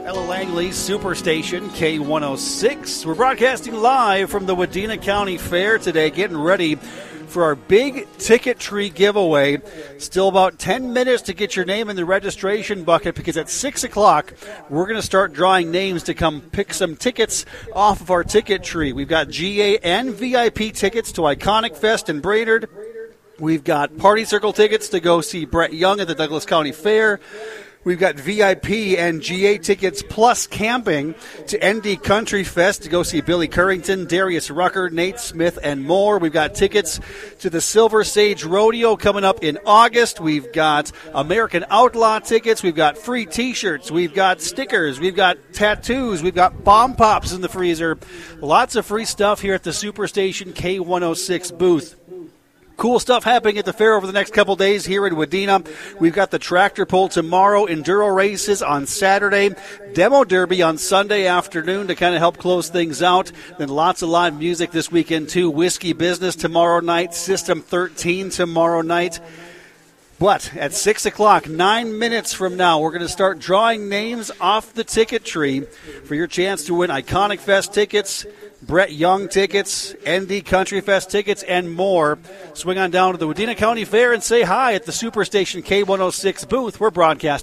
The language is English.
Ella Langley Superstation K106. We're broadcasting live from the Wadena County Fair today, getting ready for our big ticket tree giveaway. Still about 10 minutes to get your name in the registration bucket, because at 6 o'clock we're going to start drawing names to come pick some tickets off of our ticket tree. We've got GA and VIP tickets to Iconic Fest in Brainerd. We've got Party Circle tickets to go see Brett Young at the Douglas County Fair. We've got VIP and GA tickets plus camping to ND Country Fest to go see Billy Currington, Darius Rucker, Nate Smith, and more. We've got tickets to the Silver Sage Rodeo coming up in August. We've got American Outlaw tickets. We've got free T-shirts. We've got stickers. We've got tattoos. We've got bomb pops in the freezer. Lots of free stuff here at the Superstation K106 booth. Cool stuff happening at the fair over the next couple days here in Wadena. We've got the tractor pull tomorrow, enduro races on Saturday, demo derby on Sunday afternoon to kind of help close things out. Then lots of live music this weekend too. Whiskey Business tomorrow night, System 13 tomorrow night. But at 6 o'clock, 9 minutes from now, we're going to start drawing names off the ticket tree for your chance to win Iconic Fest tickets, Brett Young tickets, ND Country Fest tickets, and more. Swing on down to the Wadena County Fair and say hi at the Superstation K106 booth. We're broadcasting